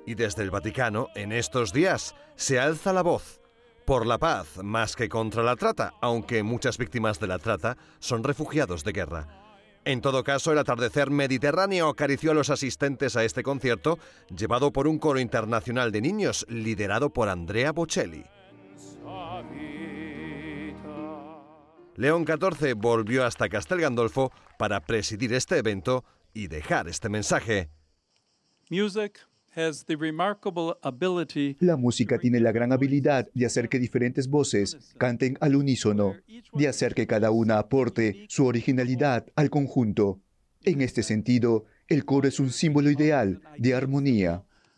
Y desde el Vaticano, en estos días, se alza la voz por la paz más que contra la trata, aunque muchas víctimas de la trata son refugiados de guerra. En todo caso, el atardecer mediterráneo acarició a los asistentes a este concierto, llevado por un coro internacional de niños liderado por Andrea Bocelli. León XIV volvió hasta Castel Gandolfo para presidir este evento y dejar este mensaje. La música tiene la gran habilidad de hacer que diferentes voces canten al unísono, de hacer que cada una aporte su originalidad al conjunto. En este sentido, el coro es un símbolo ideal de armonía.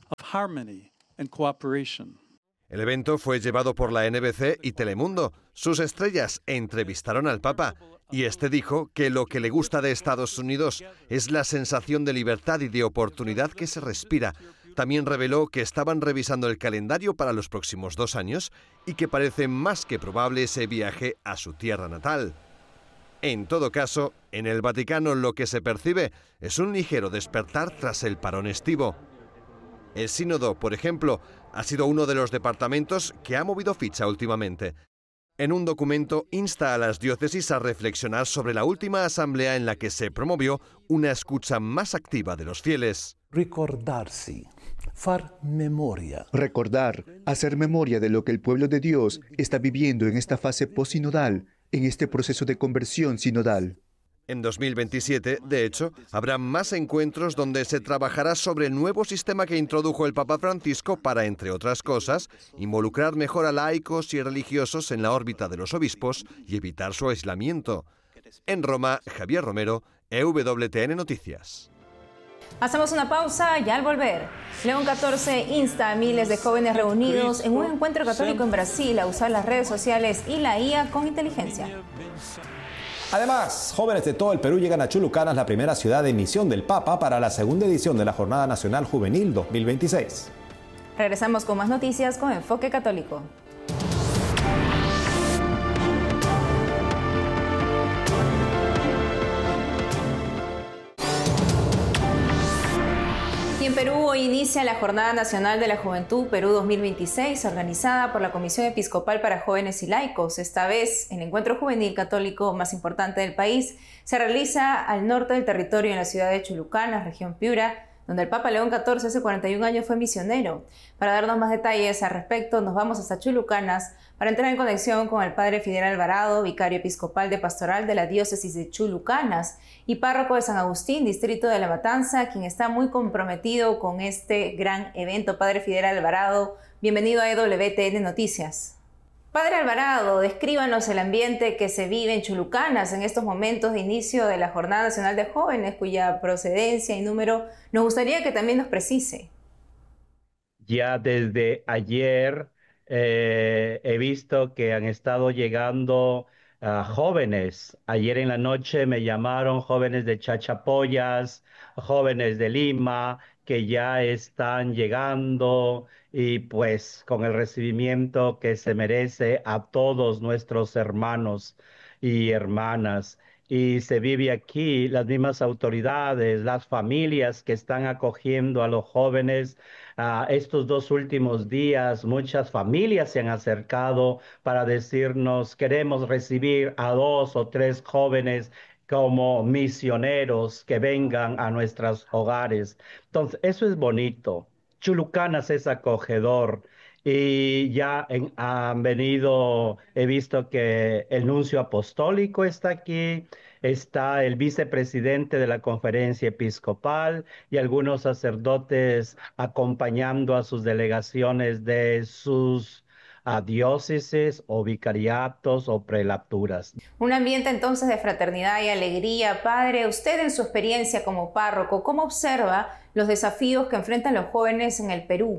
El evento fue llevado por la NBC y Telemundo. Sus estrellas entrevistaron al Papa y este dijo que lo que le gusta de Estados Unidos es la sensación de libertad y de oportunidad que se respira. También reveló que estaban revisando el calendario para los próximos 2 años y que parece más que probable ese viaje a su tierra natal. En todo caso, en el Vaticano lo que se percibe es un ligero despertar tras el parón estivo. El sínodo, por ejemplo, ha sido uno de los departamentos que ha movido ficha últimamente. En un documento insta a las diócesis a reflexionar sobre la última asamblea en la que se promovió una escucha más activa de los fieles. Ricordarsi, far memoria. Recordar, hacer memoria de lo que el pueblo de Dios está viviendo en esta fase posinodal, en este proceso de conversión sinodal. En 2027, de hecho, habrá más encuentros donde se trabajará sobre el nuevo sistema que introdujo el Papa Francisco para, entre otras cosas, involucrar mejor a laicos y religiosos en la órbita de los obispos y evitar su aislamiento. En Roma, Javier Romero, EWTN Noticias. Hacemos una pausa y al volver, León XIV insta a miles de jóvenes reunidos en un encuentro católico en Brasil a usar las redes sociales y la IA con inteligencia. Además, jóvenes de todo el Perú llegan a Chulucanas, la primera ciudad de misión del Papa, para la segunda edición de la Jornada Nacional Juvenil 2026. Regresamos con más noticias con Enfoque Católico. Y en Perú hoy inicia la Jornada Nacional de la Juventud Perú 2026, organizada por la Comisión Episcopal para Jóvenes y Laicos. Esta vez, el encuentro juvenil católico más importante del país se realiza al norte del territorio, en la ciudad de Chulucanas, región Piura, donde el Papa León XIV hace 41 años fue misionero. Para darnos más detalles al respecto, nos vamos hasta Chulucanas para entrar en conexión con el Padre Fidel Alvarado, vicario episcopal de pastoral de la diócesis de Chulucanas y párroco de San Agustín, distrito de La Matanza, quien está muy comprometido con este gran evento. Padre Fidel Alvarado, bienvenido a EWTN Noticias. Padre Alvarado, descríbanos el ambiente que se vive en Chulucanas en estos momentos de inicio de la Jornada Nacional de Jóvenes, cuya procedencia y número nos gustaría que también nos precise. Ya desde ayer he visto que han estado llegando jóvenes. Ayer en la noche me llamaron jóvenes de Chachapoyas, jóvenes de Lima, que ya están llegando y pues con el recibimiento que se merece a todos nuestros hermanos y hermanas. Y se vive aquí, las mismas autoridades, las familias que están acogiendo a los jóvenes. Estos 2 últimos días, muchas familias se han acercado para decirnos, queremos recibir a 2 o 3 jóvenes como misioneros que vengan a nuestros hogares. Entonces, eso es bonito. Chulucanas es acogedor. Y ya han venido, he visto que el nuncio apostólico está aquí, está el vicepresidente de la conferencia episcopal y algunos sacerdotes acompañando a sus delegaciones de sus diócesis o vicariatos o prelaturas. Un ambiente entonces de fraternidad y alegría. Padre, usted en su experiencia como párroco, ¿cómo observa los desafíos que enfrentan los jóvenes en el Perú?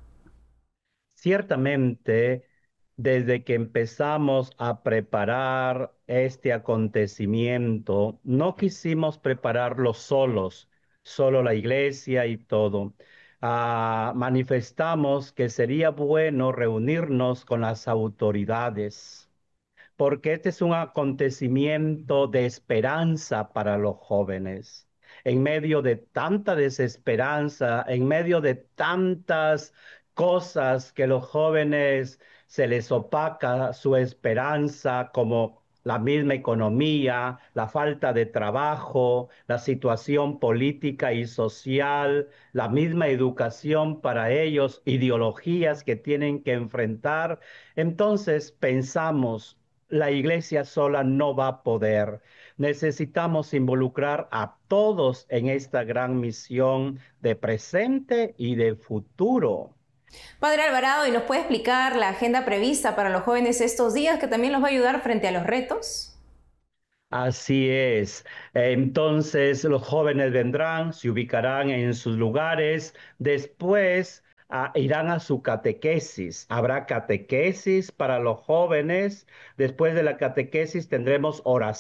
Ciertamente, desde que empezamos a preparar este acontecimiento, no quisimos prepararlo solos, solo la iglesia y todo. Manifestamos que sería bueno reunirnos con las autoridades, porque este es un acontecimiento de esperanza para los jóvenes. en medio de tanta desesperanza, en medio de tantas cosas que los jóvenes se les opaca su esperanza, como la misma economía, la falta de trabajo, la situación política y social, la misma educación para ellos, ideologías que tienen que enfrentar. Entonces pensamos, la iglesia sola no va a poder. Necesitamos involucrar a todos en esta gran misión de presente y de futuro. Padre Alvarado, ¿y nos puede explicar la agenda prevista para los jóvenes estos días que también los va a ayudar frente a los retos? Así es. Entonces los jóvenes vendrán, se ubicarán en sus lugares, después irán a su catequesis. Habrá catequesis para los jóvenes. Después de la catequesis tendremos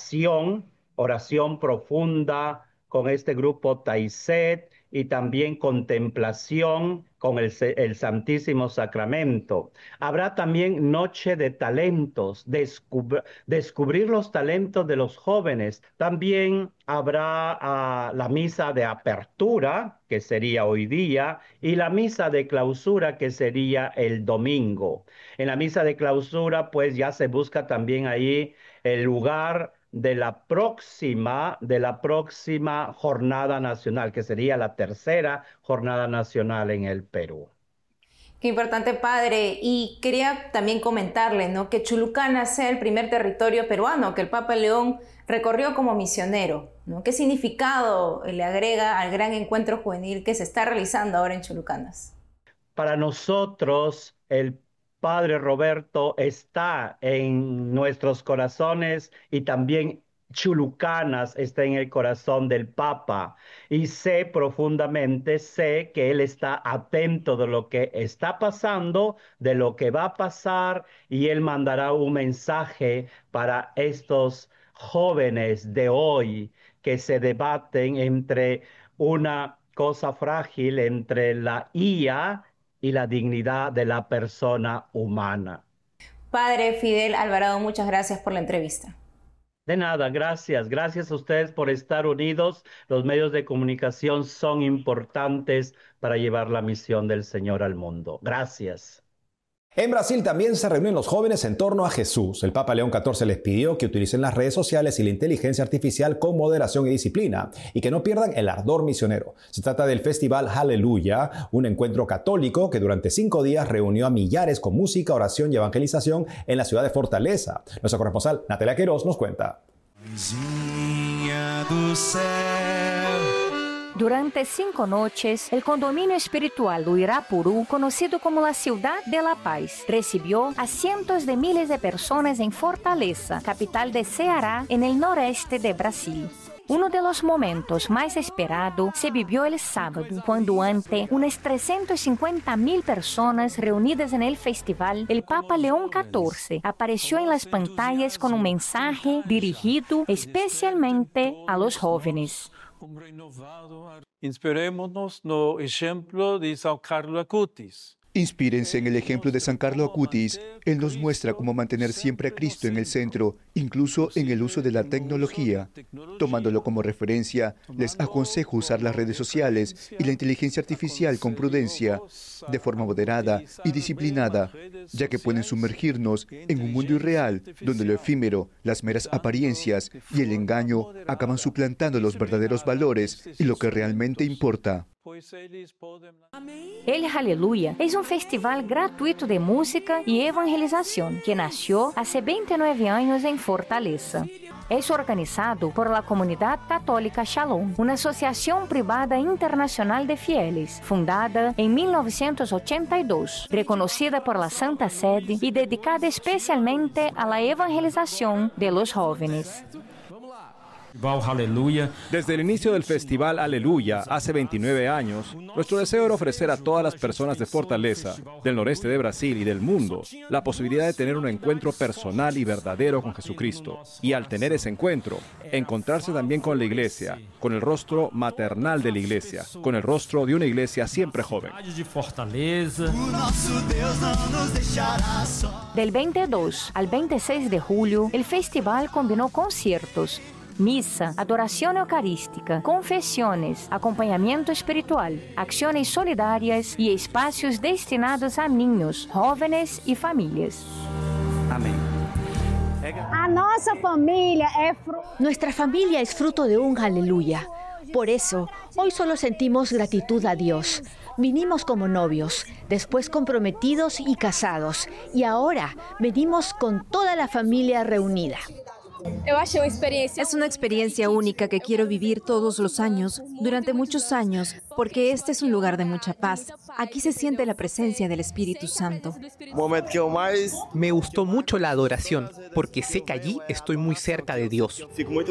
oración profunda con este grupo Taiset y también contemplación con el Santísimo Sacramento. Habrá también noche de talentos, descubrir los talentos de los jóvenes. También habrá la misa de apertura, que sería hoy día, y la misa de clausura, que sería el domingo. En la misa de clausura, pues ya se busca también ahí el lugar de la próxima jornada nacional, que sería la tercera jornada nacional en el Perú. Qué importante, padre. Y quería también comentarle, ¿no?, que Chulucana sea el primer territorio peruano que el Papa León recorrió como misionero, ¿no? ¿Qué significado le agrega al gran encuentro juvenil que se está realizando ahora en Chulucanas? Para nosotros, el Padre Roberto está en nuestros corazones y también Chulucanas está en el corazón del Papa. Y sé profundamente, sé que él está atento de lo que está pasando, de lo que va a pasar, y él mandará un mensaje para estos jóvenes de hoy que se debaten entre una cosa frágil, entre la IA y la dignidad de la persona humana. Padre Fidel Alvarado, muchas gracias por la entrevista. De nada, gracias. Gracias a ustedes por estar unidos. Los medios de comunicación son importantes para llevar la misión del Señor al mundo. Gracias. En Brasil también se reúnen los jóvenes en torno a Jesús. El Papa León XIV les pidió que utilicen las redes sociales y la inteligencia artificial con moderación y disciplina y que no pierdan el ardor misionero. Se trata del Festival Aleluya, un encuentro católico que durante 5 días reunió a millares con música, oración y evangelización en la ciudad de Fortaleza. Nuestra corresponsal Natalia Queiroz nos cuenta. Durante 5 noches, el condominio espiritual Uirapuru, conocido como la Ciudad de la Paz, recibió a cientos de miles de personas en Fortaleza, capital de Ceará, en el noreste de Brasil. Uno de los momentos más esperados se vivió el sábado, cuando ante unas 350.000 personas reunidas en el festival, el Papa León XIV apareció en las pantallas con un mensaje dirigido especialmente a los jóvenes. Inspirémonos no ejemplo de San Carlo Acutis. Inspírense en el ejemplo de San Carlo Acutis. Él nos muestra cómo mantener siempre a Cristo en el centro, incluso en el uso de la tecnología. Tomándolo como referencia, les aconsejo usar las redes sociales y la inteligencia artificial con prudencia, de forma moderada y disciplinada, ya que pueden sumergirnos en un mundo irreal, donde lo efímero, las meras apariencias y el engaño acaban suplantando los verdaderos valores y lo que realmente importa. El Aleluya es un festival gratuito de música y evangelización que nació hace 29 años en Fortaleza. Es organizado por la Comunidad Católica Shalom, una asociación privada internacional de fieles, fundada en 1982, reconocida por la Santa Sede y dedicada especialmente a la evangelización de los jóvenes. Desde el inicio del Festival Aleluya, hace 29 años, nuestro deseo era ofrecer a todas las personas de Fortaleza, del noreste de Brasil y del mundo, la posibilidad de tener un encuentro personal y verdadero con Jesucristo. Y al tener ese encuentro, encontrarse también con la iglesia, con el rostro maternal de la iglesia, con el rostro de una iglesia siempre joven. Del 22 al 26 de julio, el festival combinó conciertos, Misa, adoración eucarística, confesiones, acompañamiento espiritual, acciones solidarias y espacios destinados a niños, jóvenes y familias. Amén. Nuestra familia es fruto de un aleluya. Por eso, hoy solo sentimos gratitud a Dios. Vinimos como novios, después comprometidos y casados, y ahora venimos con toda la familia reunida. Es una experiencia única que quiero vivir todos los años, durante muchos años, porque este es un lugar de mucha paz. Aquí se siente la presencia del Espíritu Santo. Me gustó mucho la adoración, porque sé que allí estoy muy cerca de Dios.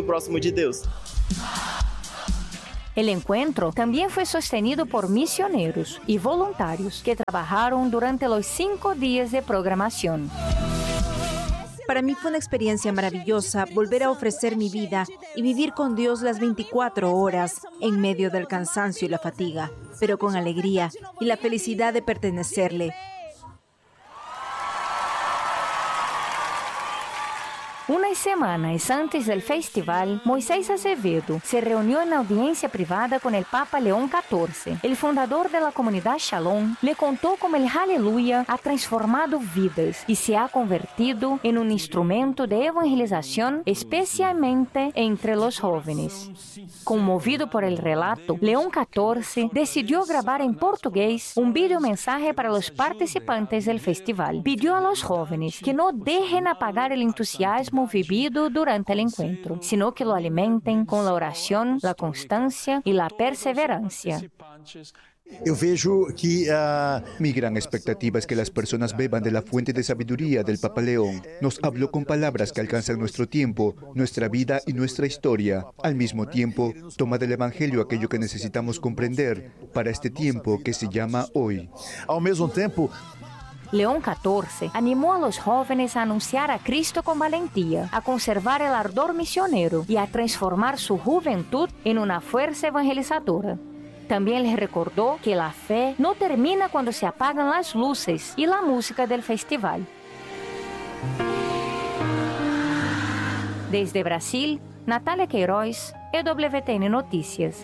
El encuentro también fue sostenido por misioneros y voluntarios que trabajaron durante los 5 días de programación. Para mí fue una experiencia maravillosa volver a ofrecer mi vida y vivir con Dios las 24 horas en medio del cansancio y la fatiga, pero con alegría y la felicidad de pertenecerle. Unas semanas antes del festival, Moisés Azevedo se reunió en audiencia privada con el Papa León XIV. El fundador de la comunidad Shalom le contó cómo el Aleluya ha transformado vidas y se ha convertido en un instrumento de evangelización, especialmente entre los jóvenes. Conmovido por el relato, León XIV decidió grabar en portugués un videomensaje para los participantes del festival. Pidió a los jóvenes que no dejen apagar el entusiasmo vivido durante el encuentro, sino que lo alimenten con la oración, la constancia y la perseverancia. Mi gran expectativa es que las personas beban de la fuente de sabiduría del Papa León. Nos habló con palabras que alcanzan nuestro tiempo, nuestra vida y nuestra historia. Al mismo tiempo, toma del Evangelio aquello que necesitamos comprender para este tiempo que se llama hoy. Al mismo tiempo, León XIV animó a los jóvenes a anunciar a Cristo con valentía, a conservar el ardor misionero y a transformar su juventud en una fuerza evangelizadora. También les recordó que la fe no termina cuando se apagan las luces y la música del festival. Desde Brasil, Natália Queiroz, EWTN Noticias.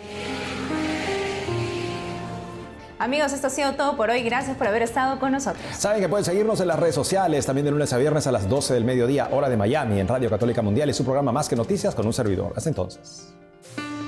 Amigos, esto ha sido todo por hoy. Gracias por haber estado con nosotros. Saben que pueden seguirnos en las redes sociales, también de lunes a viernes a las 12 del mediodía, hora de Miami, en Radio Católica Mundial y su programa Más que Noticias con un servidor. Hasta entonces.